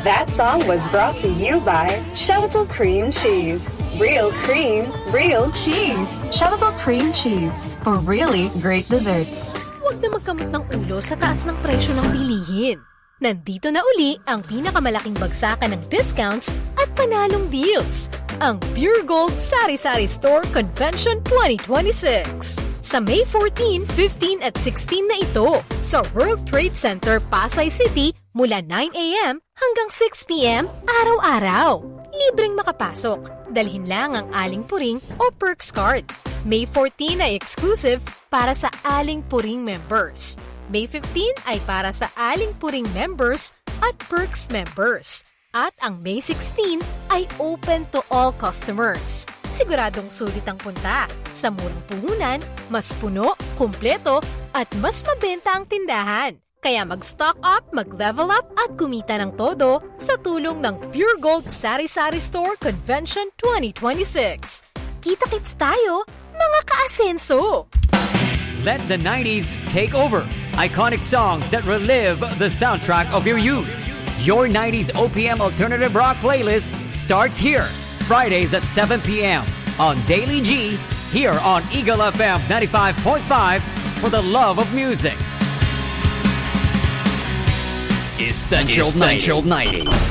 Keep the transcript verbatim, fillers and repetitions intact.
That song was brought to you by Shuttle Cream Cheese. Real cream, real cheese. Shuttle Cream Cheese for really great desserts. Huwag na magkamot ng ulo sa taas ng presyo ng bilihin. Nandito na uli ang pinakamalaking bagsakan ng discounts at panalong deals. Ang Pure Gold Sari-Sari Store Convention twenty twenty-six. Sa May fourteen, fifteen at sixteen na ito sa World Trade Center, Pasay City mula nine a.m. hanggang six p.m. araw-araw. Libreng makapasok. Dalhin lang ang Aling Puring o Perks Card. May fourteen ay exclusive para sa Aling Puring members. May fifteen ay para sa Aling Puring members at Perks members. At ang May sixteen ay open to all customers. Siguradong sulit ang punta. Sa murang puhunan, mas puno, kumpleto, at mas mabenta ang tindahan. Kaya mag-stock up, mag-level up, at kumita ng todo sa tulong ng Pure Gold Sari-Sari Store Convention twenty twenty-six. Kita-kits tayo, mga ka-asenso! Let the nineties take over. Iconic songs that relive the soundtrack of your youth. Your nineties O P M Alternative Rock playlist starts here. Fridays at seven p.m. on Daily G, here on Eagle F M ninety-five point five for the love of music. Essential, Essential ninety.